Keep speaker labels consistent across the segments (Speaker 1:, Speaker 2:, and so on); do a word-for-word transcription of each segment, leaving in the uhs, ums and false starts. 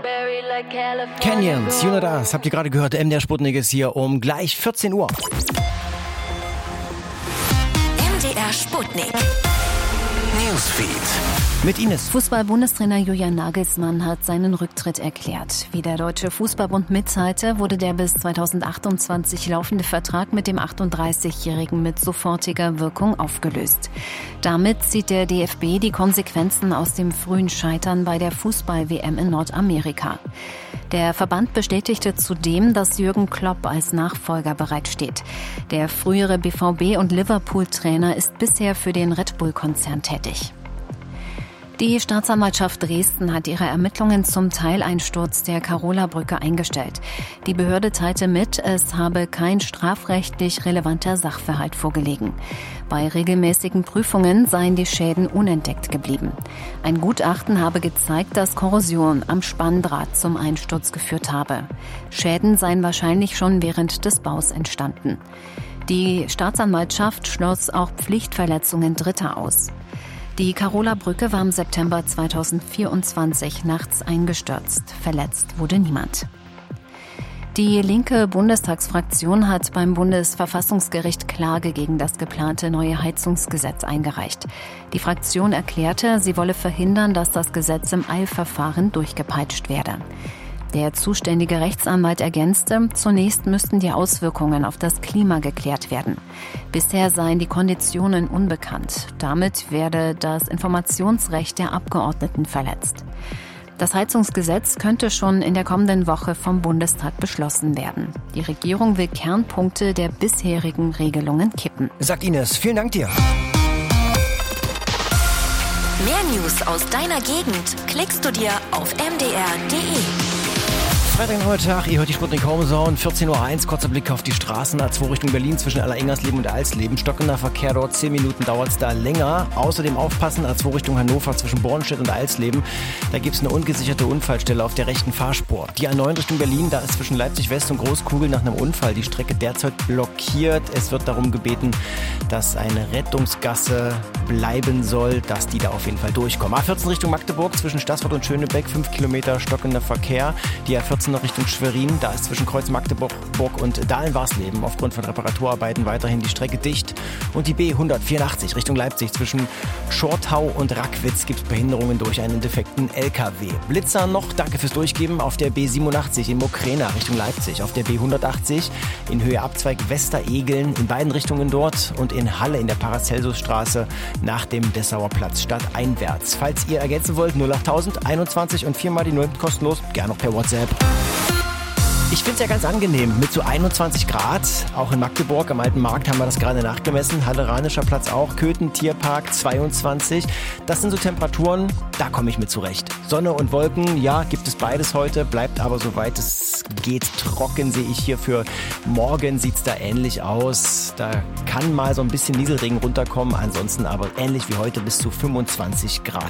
Speaker 1: Canyons, you know das, habt ihr gerade gehört, M D R Sputnik ist hier um gleich vierzehn Uhr.
Speaker 2: M D R Sputnik Newsfeed.
Speaker 1: Mit Ines.
Speaker 3: Fußball-Bundestrainer Julian Nagelsmann hat seinen Rücktritt erklärt. Wie der Deutsche Fußballbund mitteilte, wurde der bis zweitausendachtundzwanzig laufende Vertrag mit dem achtunddreißigjährigen mit sofortiger Wirkung aufgelöst. Damit zieht der D F B die Konsequenzen aus dem frühen Scheitern bei der Fußball-W M in Nordamerika. Der Verband bestätigte zudem, dass Jürgen Klopp als Nachfolger bereitsteht. Der frühere B V B- und Liverpool-Trainer ist bisher für den Red Bull-Konzern tätig. Die Staatsanwaltschaft Dresden hat ihre Ermittlungen zum Teileinsturz der Carola-Brücke eingestellt. Die Behörde teilte mit, es habe kein strafrechtlich relevanter Sachverhalt vorgelegen. Bei regelmäßigen Prüfungen seien die Schäden unentdeckt geblieben. Ein Gutachten habe gezeigt, dass Korrosion am Spanndraht zum Einsturz geführt habe. Schäden seien wahrscheinlich schon während des Baus entstanden. Die Staatsanwaltschaft schloss auch Pflichtverletzungen Dritter aus. Die Carola-Brücke war im September zweitausendvierundzwanzig nachts eingestürzt. Verletzt wurde niemand. Die linke Bundestagsfraktion hat beim Bundesverfassungsgericht Klage gegen das geplante neue Heizungsgesetz eingereicht. Die Fraktion erklärte, sie wolle verhindern, dass das Gesetz im Eilverfahren durchgepeitscht werde. Der zuständige Rechtsanwalt ergänzte, zunächst müssten die Auswirkungen auf das Klima geklärt werden. Bisher seien die Konditionen unbekannt. Damit werde das Informationsrecht der Abgeordneten verletzt. Das Heizungsgesetz könnte schon in der kommenden Woche vom Bundestag beschlossen werden. Die Regierung will Kernpunkte der bisherigen Regelungen kippen.
Speaker 1: Sagt Ines, vielen Dank dir.
Speaker 2: Mehr News aus deiner Gegend klickst du dir auf m d r punkt d e.
Speaker 1: Freitagnachmittag, ihr hört die Sputnik Homezone, vierzehn Uhr eins, kurzer Blick auf die Straßen, A zwei Richtung Berlin zwischen Allerengersleben und Alsleben. Stockender Verkehr dort, zehn Minuten dauert es da länger. Außerdem aufpassen, A zwei Richtung Hannover zwischen Bornstedt und Alsleben. Da gibt es eine ungesicherte Unfallstelle auf der rechten Fahrspur. Die A neun Richtung Berlin, da ist zwischen Leipzig West und Großkugel nach einem Unfall die Strecke derzeit blockiert. Es wird darum gebeten, dass eine Rettungsgasse bleiben soll, dass die da auf jeden Fall durchkommen. A vierzehn Richtung Magdeburg zwischen Stassfurt und Schönebeck, fünf Kilometer stockender Verkehr. Die A vierzehn noch Richtung Schwerin, da ist zwischen Kreuz Magdeburg und Dahlen-Warsleben aufgrund von Reparaturarbeiten weiterhin die Strecke dicht. Und die B hundertvierundachtzig Richtung Leipzig zwischen Schortau und Rackwitz gibt es Behinderungen durch einen defekten L K W. Blitzer noch, danke fürs Durchgeben, auf der B siebenundachtzig in Mokrena Richtung Leipzig, auf der B hundertachtzig in Höhe Abzweig Westeregeln in beiden Richtungen dort und in Halle in der Paracelsusstraße nach dem Dessauer Platz stadteinwärts. Falls ihr ergänzen wollt, null achttausend einundzwanzig und viermal die null kostenlos, gerne noch per WhatsApp. Ich finde es ja ganz angenehm mit so einundzwanzig Grad, auch in Magdeburg am Alten Markt haben wir das gerade nachgemessen, Halleranischer Platz auch, Köthen Tierpark zweiundzwanzig. Das sind so Temperaturen, da komme ich mit zurecht. Sonne und Wolken, ja, gibt es beides heute, bleibt aber soweit es geht trocken, sehe ich hier für morgen, sieht es da ähnlich aus. Da kann mal so ein bisschen Nieselregen runterkommen, ansonsten aber ähnlich wie heute bis zu fünfundzwanzig Grad.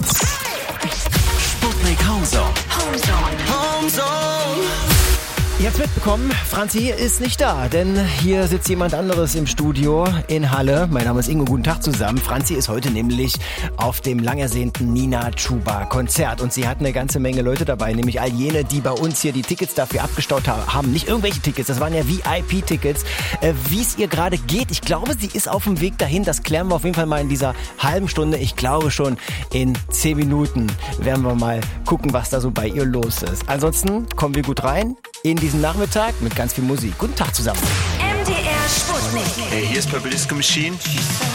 Speaker 2: Sputnik Homezone. Homezone.
Speaker 1: Homezone. Ihr habt's mitbekommen, Franzi ist nicht da, denn hier sitzt jemand anderes im Studio in Halle. Mein Name ist Ingo, guten Tag zusammen. Franzi ist heute nämlich auf dem lang ersehnten Nina Chuba Konzert und sie hat eine ganze Menge Leute dabei, nämlich all jene, die bei uns hier die Tickets dafür abgestaut haben. Nicht irgendwelche Tickets, das waren ja V I P-Tickets. Äh, wie es ihr gerade geht, ich glaube, sie ist auf dem Weg dahin, das klären wir auf jeden Fall mal in dieser halben Stunde. Ich glaube schon in zehn Minuten werden wir mal gucken, was da so bei ihr los ist. Ansonsten kommen wir gut rein in diesen Nachmittag mit ganz viel Musik. Guten Tag zusammen.
Speaker 2: M D R Sputnik.
Speaker 4: Hey, hier ist Purple Disco Machine.